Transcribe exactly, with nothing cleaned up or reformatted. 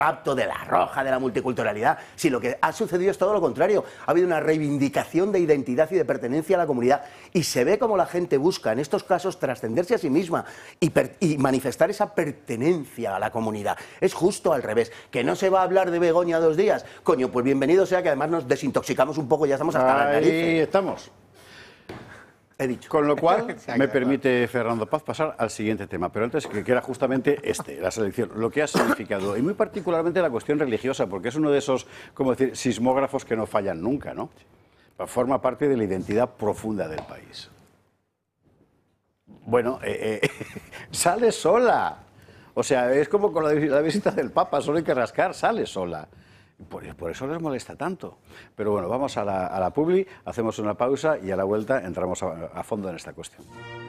rapto de la roja, de la multiculturalidad, si lo que ha sucedido es todo lo contrario. Ha habido una reivindicación de identidad y de pertenencia a la comunidad y se ve como la gente busca en estos casos trascenderse a sí misma y, per y manifestar esa pertenencia a la comunidad. Es justo al revés, que no se va a hablar de Begoña dos días. Coño, pues bienvenido sea, que además nos desintoxicamos un poco, ya estamos hasta las narices. Ahí estamos. He dicho. Con lo cual, me permite Fernando Paz pasar al siguiente tema, pero antes que era justamente este, la selección, lo que ha significado, y muy particularmente la cuestión religiosa, porque es uno de esos, como decir, sismógrafos que no fallan nunca, ¿no? Forma parte de la identidad profunda del país. Bueno, eh, eh, sale sola. O sea, es como con la, la visita del Papa, solo hay que rascar, sale sola. Por, por eso les molesta tanto. Pero bueno, vamos a la, a la publi, hacemos una pausa y a la vuelta entramos a, a fondo en esta cuestión.